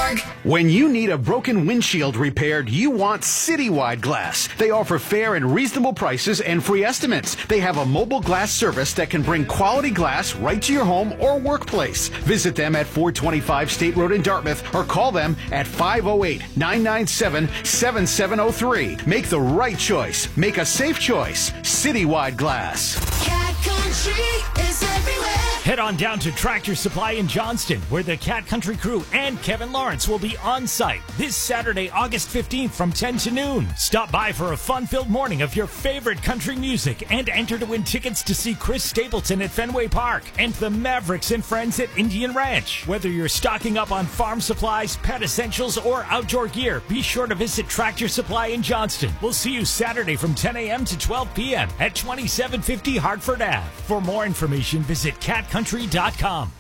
CatCountry.org. When you need a broken windshield repaired, you want Citywide Glass. They offer fair and reasonable prices and free estimates. They have a mobile glass service that can bring quality glass right to your home or workplace. Visit them at 425 State Road in Dartmouth or call them at 508-997-7703. Make the right choice. Make a safe choice. Citywide Glass. Cat Country is everywhere. Head on down to Tractor Supply in Johnston, where the Cat Country crew and Kevin Lawrence will be on site this Saturday, August 15th from 10 to noon. Stop by for a fun-filled morning of your favorite country music and enter to win tickets to see Chris Stapleton at Fenway Park and the Mavericks and Friends at Indian Ranch. Whether you're stocking up on farm supplies, pet essentials, or outdoor gear, be sure to visit Tractor Supply in Johnston. We'll see you Saturday from 10 a.m. to 12 p.m. at 2750 Hartford Ave. For more information, visit catcountry.com.